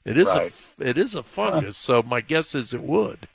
Right. It is a fungus, so my guess is it would.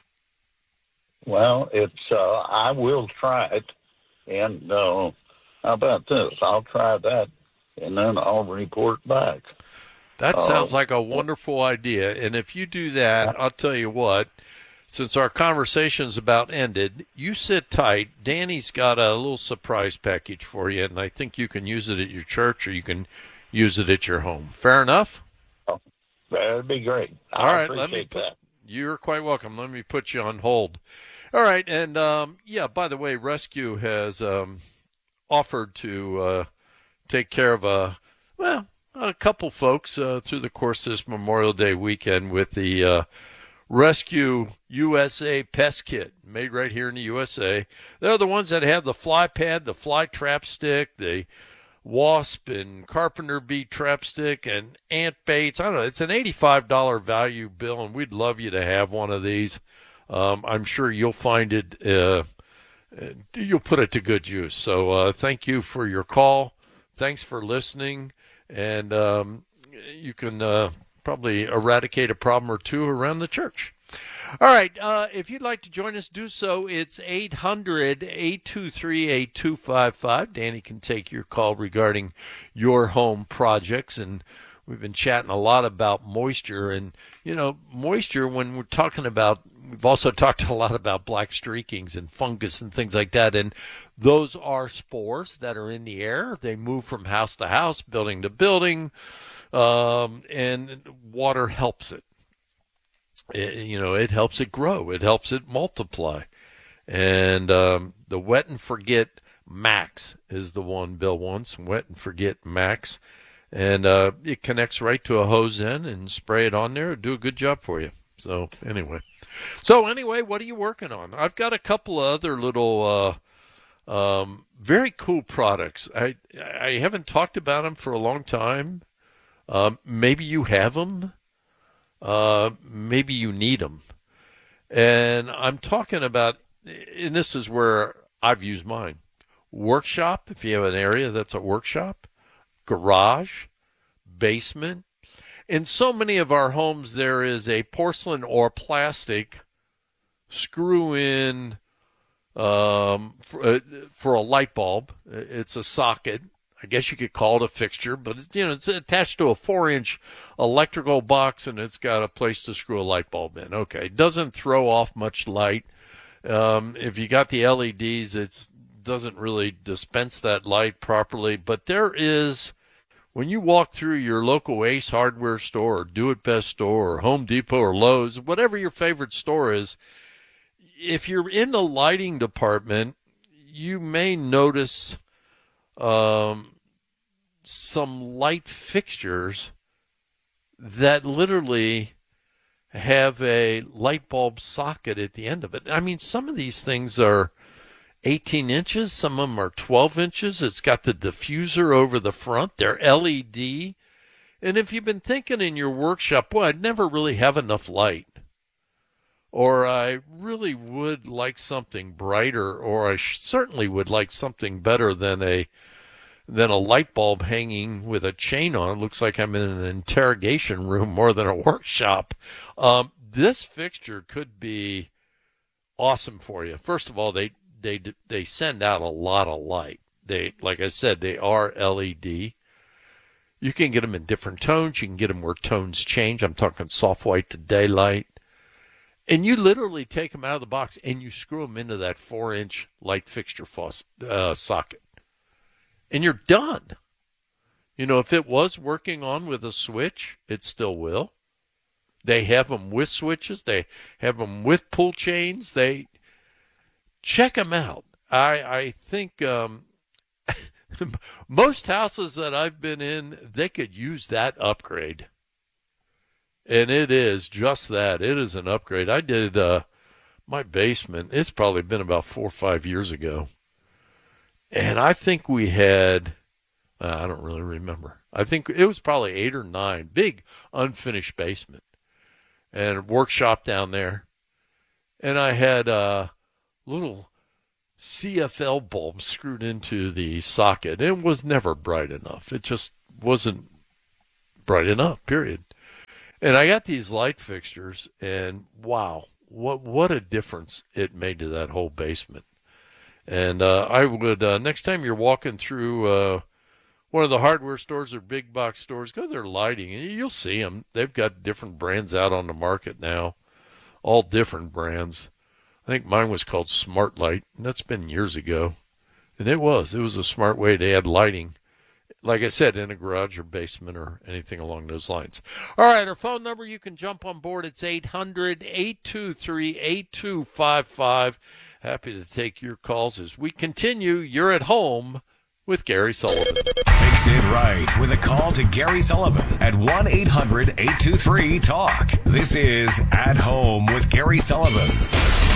Well, I will try it, and how about this? I'll try that, and then I'll report back. That sounds Um, like a wonderful idea. And if you do that, I'll tell you what, since our conversation's about ended, you sit tight. Danny's got a little surprise package for you, and I think you can use it at your church or you can use it at your home. Fair enough? that'd be great. All I right, appreciate that. you're quite welcome. Let me put you on hold. All right, and yeah, by the way, Rescue has offered to take care of a couple folks through the course of this Memorial Day weekend with the Rescue USA Pest Kit, made right here in the USA. They're the ones that have the fly pad, the fly trap stick, the wasp and carpenter bee trap stick, and ant baits. I don't know. It's an $85 value bill, and we'd love you to have one of these. I'm sure you'll find it. You'll put it to good use. So thank you for your call. Thanks for listening, and you can probably eradicate a problem or two around the church. All right, if you'd like to join us, do so. It's 800-823-8255. Danny can take your call regarding your home projects, and we've been chatting a lot about moisture. And, you know, moisture, when we're talking about, we've also talked a lot about black streakings and fungus and things like that. And those are spores that are in the air. They move from house to house, building to building, and water helps it. It helps it grow. It helps it multiply. And the Wet and Forget Max is the one Bill wants. Wet and Forget Max. And it connects right to a hose end and spray it on there. Do a good job for you. So anyway, what are you working on? I've got a couple of other little very cool products. I haven't talked about them for a long time. Maybe you have them. Maybe you need them. And I'm talking about, and this is where I've used mine. Workshop, if you have an area that's a workshop, garage, basement. In so many of our homes, there is a porcelain or plastic screw-in for a light bulb. It's a socket. I guess you could call it a fixture, but it's attached to a 4-inch electrical box, and it's got a place to screw a light bulb in. Okay, it doesn't throw off much light. If you got the LEDs, it doesn't really dispense that light properly. But there is, when you walk through your local Ace Hardware store or Do It Best store or Home Depot or Lowe's, whatever your favorite store is, if you're in the lighting department, you may notice some light fixtures that literally have a light bulb socket at the end of it. I mean, some of these things are 18 inches. Some of them are 12 inches. It's got the diffuser over the front. They're LED. And if you've been thinking in your workshop, well, I'd never really have enough light, or I really would like something brighter, or I certainly would like something better than a light bulb hanging with a chain on. It looks like I'm in an interrogation room more than a workshop. This fixture could be awesome for you. First of all, they send out a lot of light. Like I said, they are LED. You can get them in different tones. You can get them where tones change. I'm talking soft white to daylight. And you literally take them out of the box and you screw them into that 4-inch light fixture socket. And you're done. If it was working on with a switch, it still will. They have them with switches. They have them with pull chains. Check them out. I think most houses that I've been in, they could use that upgrade. And it is just that. It is an upgrade. I did my basement. It's probably been about 4 or 5 years ago. And I think we had, I don't really remember. I think it was probably 8 or 9. Big unfinished basement. And a workshop down there. And I had little CFL bulb screwed into the socket. It was never bright enough. It just wasn't bright enough, period. And I got these light fixtures, and wow, what a difference it made to that whole basement. And I would, next time you're walking through one of the hardware stores or big box stores, go to their lighting, and you'll see them. They've got different brands out on the market now, all different brands. I think mine was called Smart Light, and that's been years ago. And it was a smart way to add lighting, like I said, in a garage or basement or anything along those lines. All right, our phone number, you can jump on board. It's 800-823-8255. Happy to take your calls as we continue. You're at home with Gary Sullivan. Fix it right with a call to Gary Sullivan at 1-800-823-TALK. This is At Home with Gary Sullivan.